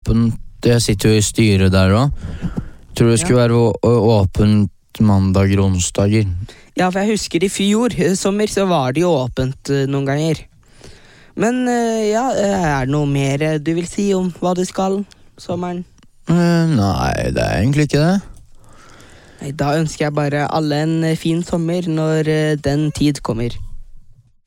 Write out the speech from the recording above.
åpent. Jeg sitter jo i styret der også. Tror det skulle være åpent mandager og onsdager. Ja, for jeg husker i fjor sommer så var det jo åpent noen ganger. Men ja, er det noe mer du vil si om hva du skal sommeren? Nei, det er egentlig ikke det. Nei, da ønsker jeg bare alle en fin sommer når den tid kommer.